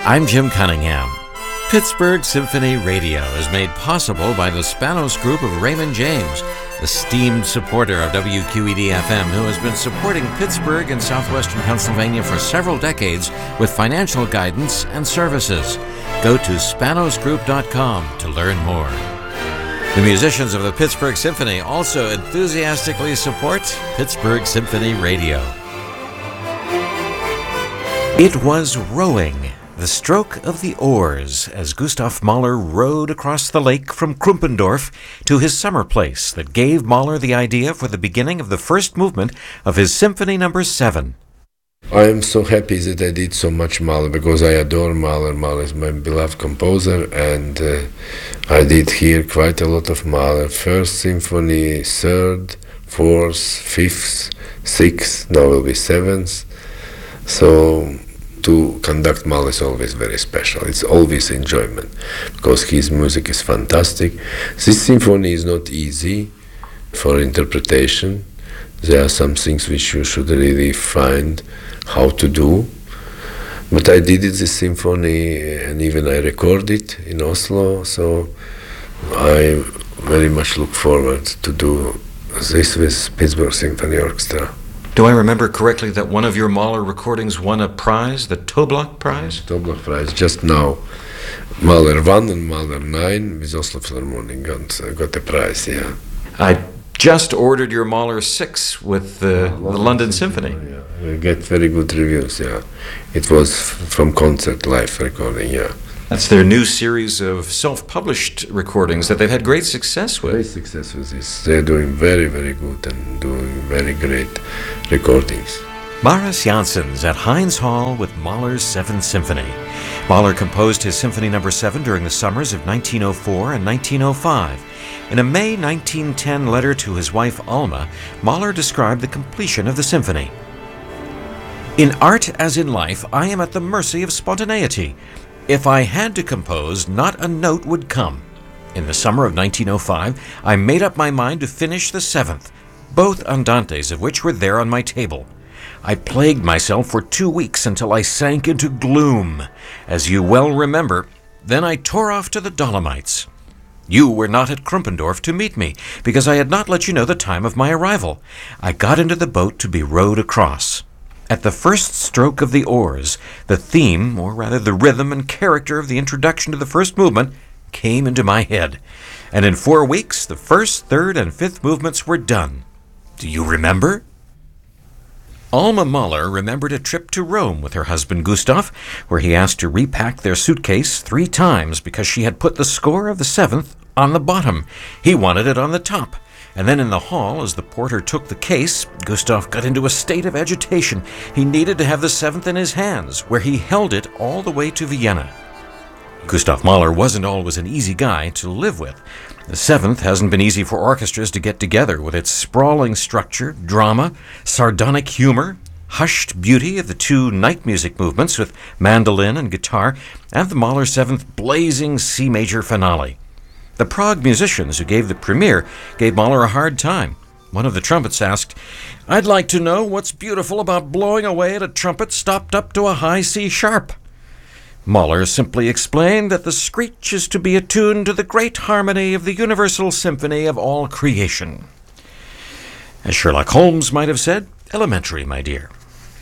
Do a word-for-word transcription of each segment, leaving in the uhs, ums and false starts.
I'm Jim Cunningham. Pittsburgh Symphony Radio is made possible by the Spanos Group of Raymond James, esteemed supporter of W Q E D F M, who has been supporting Pittsburgh and southwestern Pennsylvania for several decades with financial guidance and services. Go to spanos group dot com to learn more. The musicians of the Pittsburgh Symphony also enthusiastically support Pittsburgh Symphony Radio. It was rowing, the stroke of the oars, as Gustav Mahler rowed across the lake from Krumpendorf to his summer place that gave Mahler the idea for the beginning of the first movement of his Symphony Number seven. I am so happy that I did so much Mahler because I adore Mahler. Mahler is my beloved composer, and uh, I did here quite a lot of Mahler. First symphony, third, fourth, fifth, sixth, now will be seventh. So to conduct Mahler is always very special. It's always enjoyment because his music is fantastic. This symphony is not easy for interpretation. There are some things which you should really find how to do. But I did it, this symphony, and even I recorded in Oslo, so I very much look forward to do this with Pittsburgh Symphony Orchestra. Do I remember correctly that one of your Mahler recordings won a prize, the Toblach Prize? Toblach Prize, just now. Mahler one and Mahler nine with Oslo Philharmonic got, uh, got a prize, yeah. I just ordered your Mahler six with the, the London Symphony. Yeah, we get very good reviews, yeah. It was f- from concert, live recording, yeah. That's their new series of self-published recordings that they've had great success with. Great success with this. They're doing very, very good and doing very great recordings. Maris Janssens at Heinz Hall with Mahler's Seventh Symphony. Mahler composed his Symphony Number seven during the summers of nineteen oh four and nineteen oh five. In a May nineteen ten letter to his wife Alma, Mahler described the completion of the symphony. In art as in life, I am at the mercy of spontaneity. If I had to compose, not a note would come. In the summer of nineteen oh five, I made up my mind to finish the seventh, both andantes of which were there on my table. I plagued myself for two weeks until I sank into gloom. As you well remember, then I tore off to the Dolomites. You were not at Krumpendorf to meet me, because I had not let you know the time of my arrival. I got into the boat to be rowed across. At the first stroke of the oars, the theme, or rather the rhythm and character of the introduction to the first movement, came into my head. And in four weeks, the first, third, and fifth movements were done. Do you remember? Alma Mahler remembered a trip to Rome with her husband Gustav, where he asked to repack their suitcase three times because she had put the score of the seventh on the bottom. He wanted it on the top. And then in the hall, as the porter took the case, Gustav got into a state of agitation. He needed to have the seventh in his hands, where he held it all the way to Vienna. Gustav Mahler wasn't always an easy guy to live with. The seventh hasn't been easy for orchestras to get together, with its sprawling structure, drama, sardonic humor, hushed beauty of the two night music movements with mandolin and guitar, and the Mahler seventh blazing C major finale. The Prague musicians who gave the premiere gave Mahler a hard time. One of the trumpets asked, "I'd like to know what's beautiful about blowing away at a trumpet stopped up to a high C sharp." Mahler simply explained that the screech is to be attuned to the great harmony of the universal symphony of all creation. As Sherlock Holmes might have said, elementary, my dear.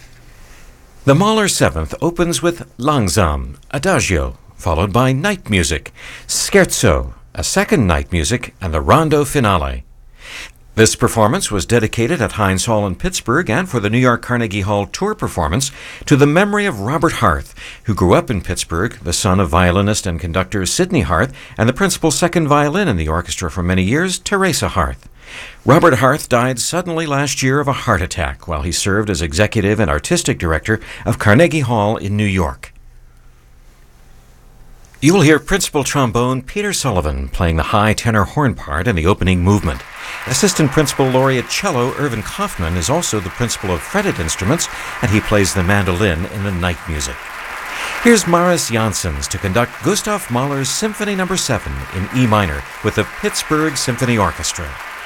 The Mahler seventh opens with Langsam, Adagio, followed by night music, Scherzo, a second night music, and the rondo finale. This performance was dedicated at Heinz Hall in Pittsburgh and for the New York Carnegie Hall tour performance to the memory of Robert Harth, who grew up in Pittsburgh, the son of violinist and conductor Sidney Harth and the principal second violin in the orchestra for many years, Teresa Harth. Robert Harth died suddenly last year of a heart attack while he served as executive and artistic director of Carnegie Hall in New York. You will hear principal trombone Peter Sullivan playing the high tenor horn part in the opening movement. Assistant Principal Laureate Cello Irvin Kaufman is also the principal of fretted instruments, and he plays the mandolin in the night music. Here's Maris Janssens to conduct Gustav Mahler's Symphony Number seven in E minor with the Pittsburgh Symphony Orchestra.